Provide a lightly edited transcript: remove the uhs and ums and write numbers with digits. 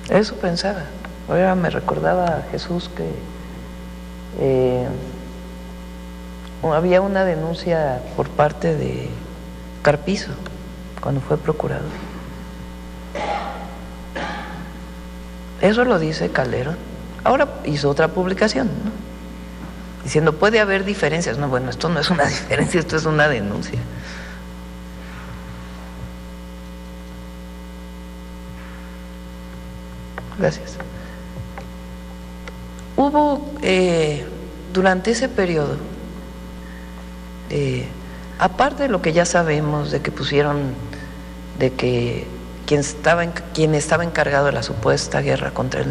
Eso pensaba. Ahora me recordaba a Jesús que había una denuncia por parte de Carpizo cuando fue procurador. Eso lo dice Calderón. Ahora hizo otra publicación, ¿no?, diciendo puede haber diferencias. No, bueno, esto no es una diferencia, esto es una denuncia. Gracias. Hubo durante ese periodo, aparte de lo que ya sabemos, de que pusieron, de que quien estaba encargado de la supuesta guerra contra el